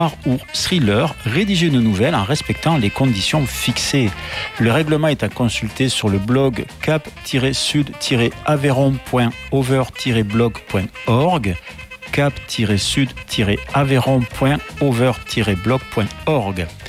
ou thriller, rédiger une nouvelle en respectant les conditions fixées. Le règlement est à consulter sur le blog cap-sud-aveyron.over-blog.org cap-sud-aveyron.over-blog.org.